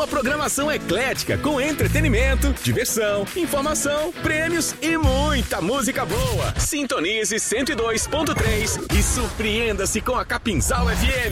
programação eclética com entretenimento, diversão, informação, prêmios e muita música boa. Sintonize 102.3 e surpreenda-se com a Capinzal FM.